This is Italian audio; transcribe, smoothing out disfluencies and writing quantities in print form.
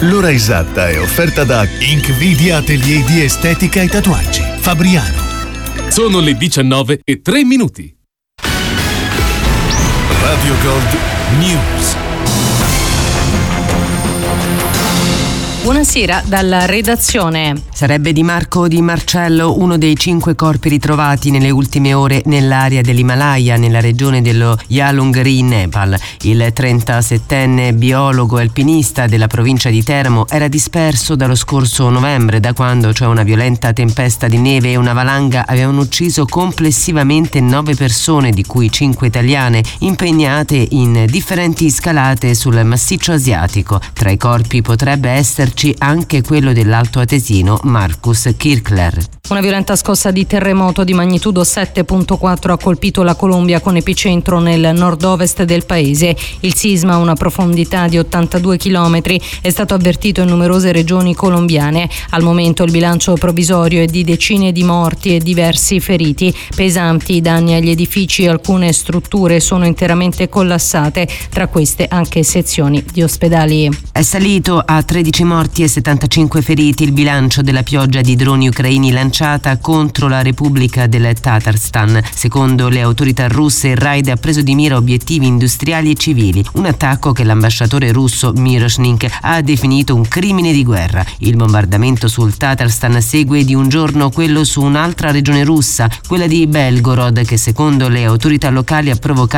L'ora esatta è offerta da Inkvidia Atelier di Estetica e Tatuaggi, Fabriano. Sono le 19:03. Radio Gold News. Buonasera dalla redazione. Sarebbe Di Marco o Di Marcello uno dei 5 corpi ritrovati nelle ultime ore nell'area dell'Himalaya, nella regione dello Yalungri in Nepal. Il 37enne biologo e alpinista della provincia di Teramo era disperso dallo scorso novembre, da quando, cioè, una violenta tempesta di neve e una valanga avevano ucciso complessivamente 9 persone, di cui 5 italiane, impegnate in differenti scalate sul massiccio asiatico. Tra i corpi potrebbe esserci anche quello dell'altoatesino Marcus Kirchler. Una violenta scossa di terremoto di magnitudo 7.4 ha colpito la Colombia, con epicentro nel nord-ovest del paese. Il sisma, a una profondità di 82 chilometri, è stato avvertito in numerose regioni colombiane. Al momento il bilancio provvisorio è di decine di morti e diversi feriti. Pesanti i danni agli edifici e alcune strutture sono interamente collassate, tra queste anche sezioni di ospedali. È salito a 13 morti e 75 feriti il bilancio della pioggia di droni ucraini lanciata contro la Repubblica del Tatarstan. Secondo le autorità russe, il raid ha preso di mira obiettivi industriali e civili, un attacco che l'ambasciatore russo Miroshnik ha definito un crimine di guerra. Il bombardamento sul Tatarstan segue di un giorno quello su un'altra regione russa, quella di Belgorod, che secondo le autorità locali ha provocato